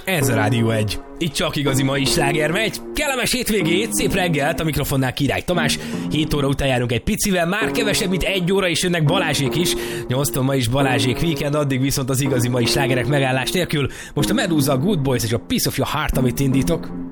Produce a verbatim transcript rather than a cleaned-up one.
Ez a Rádió egy. Itt csak igazi mai sláger megy. Kellemes hétvégét, szép reggelt, a mikrofonnál Király Tamás. hét óra után járunk egy picivel, már kevesebb, mint egy óra, is jönnek Balázsék is. Nyolctól ma is Balázsék weekend, addig viszont az igazi mai slágerek megállás nélkül. Most a Medusa, a Good Boys és a Piece of Your Heart, amit indítok.